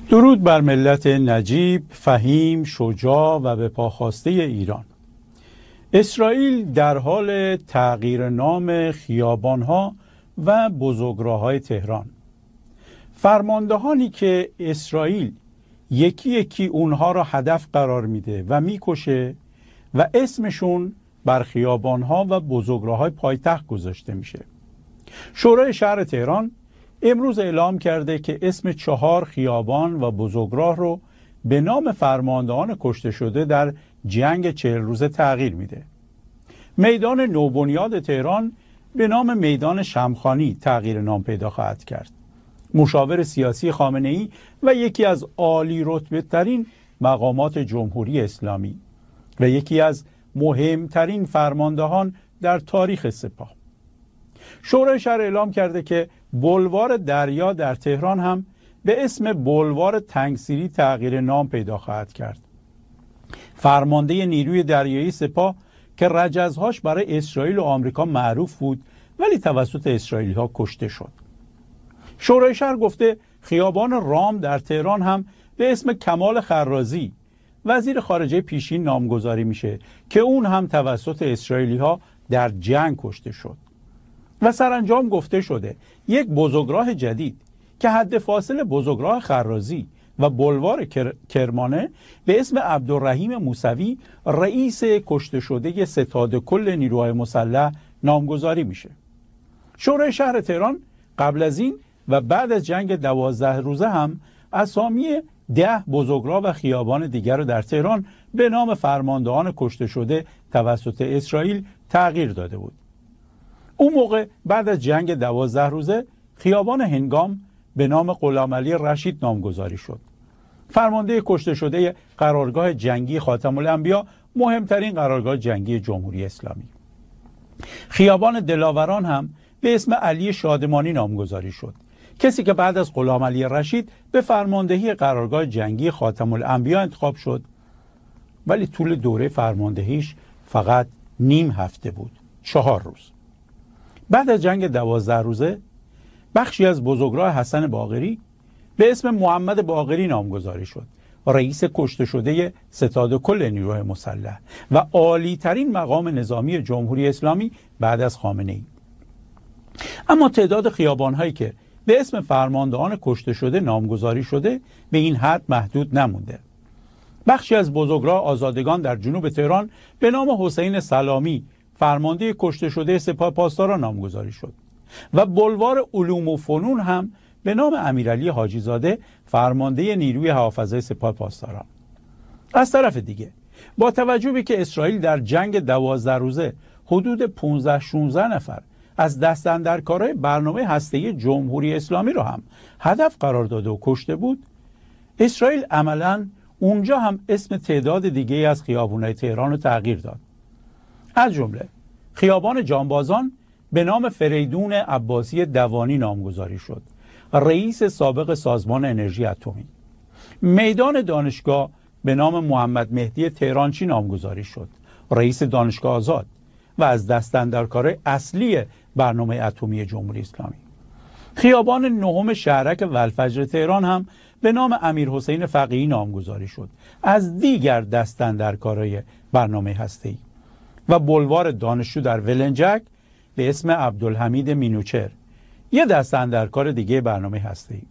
درود بر ملت نجیب، فهیم، شجاع و به پاخواسته ایران. اسرائیل در حال تغییر نام خیابانها و بزرگراه‌های تهران. فرماندهانی که اسرائیل یکی یکی اونها را هدف قرار میده و میکشه و اسمشون بر خیابانها و بزرگراه‌های پایتخت گذاشته میشه. شورای شهر تهران امروز اعلام کرده که اسم 4 خیابان و بزرگراه رو به نام فرماندهان کشته شده در جنگ 40 روزه تغییر میده. میدان نوبنیاد تهران به نام میدان شمخانی تغییر نام پیدا خواهد کرد. مشاور سیاسی خامنه‌ای و یکی از عالی رتبه ترین مقامات جمهوری اسلامی و یکی از مهمترین فرماندهان در تاریخ سپاه. شورای شهر اعلام کرده که بولوار دریا در تهران هم به اسم بولوار تنگسیری تغییر نام پیدا خواهد کرد. فرمانده نیروی دریایی سپاه که رجزهاش برای اسرائیل و آمریکا معروف بود ولی توسط اسرائیلی ها کشته شد. شورای شهر گفته خیابان رام در تهران هم به اسم کمال خرازی وزیر خارجه پیشین نامگذاری میشه که اون هم توسط اسرائیلی ها در جنگ کشته شد. و سرانجام گفته شده یک بزرگراه جدید که حد فاصل بزرگراه خرازی و بلوار کرمانه به اسم عبدالرحیم موسوی رئیس کشته شده ستاد کل نیروهای مسلح نامگذاری میشه. شورای شهر تهران قبل از این و بعد از جنگ 12 روزه هم اسامی 10 بزرگراه و خیابان دیگر رو در تهران به نام فرماندهان کشته شده توسط اسرائیل تغییر داده بود. اون موقع بعد از جنگ 12 روزه خیابان هنگام به نام غلامعلی رشید نامگذاری شد. فرمانده کشته شده قرارگاه جنگی خاتم الانبیا، مهمترین قرارگاه جنگی جمهوری اسلامی. خیابان دلاوران هم به اسم علی شادمانی نامگذاری شد، کسی که بعد از غلامعلی رشید به فرماندهی قرارگاه جنگی خاتم الانبیا انتخاب شد ولی طول دوره فرماندهیش فقط نیم هفته بود، 4 روز. بعد از جنگ 12 روزه بخشی از بزرگراه حسن باقری به اسم محمد باقری نامگذاری شد، رئیس کشته شده ستاد کل نیروهای مسلح و عالی ترین مقام نظامی جمهوری اسلامی بعد از خامنه‌ای. اما تعداد خیابان‌هایی که به اسم فرماندهان کشته شده نامگذاری شده به این حد محدود نمونده. بخشی از بزرگراه آزادگان در جنوب تهران به نام حسین سلامی فرمانده کشته شده سپاه پاسداران نامگذاری شد و بلوار علوم و فنون هم به نام امیرعلی حاجی زاده فرمانده نیروی هوافضای سپاه پاسداران. از طرف دیگه با توجه به که اسرائیل در جنگ 12 روزه حدود 15-16 نفر از دست اندرکارای برنامه هسته‌ای جمهوری اسلامی رو هم هدف قرار داده و کشته بود، اسرائیل عملاً اونجا هم اسم تعداد دیگه از خیابونای تهران رو تغییر داد. از جمله خیابان جانبازان به نام فریدون عباسی دوانی نامگذاری شد، رئیس سابق سازمان انرژی اتمی. میدان دانشگاه به نام محمد مهدی تهرانچی نامگذاری شد، رئیس دانشگاه آزاد و از دست اندرکار اصلی برنامه اتمی جمهوری اسلامی. خیابان 9 شهرک ولفجر تهران هم به نام امیر حسین فقیهی نامگذاری شد، از دیگر دست اندرکارای برنامه هسته‌ای. و بلوار دانشجو در ولنجک به اسم عبدالحمید مینوچهر، یه دست اندرکار دیگه برنامه هسته‌ای.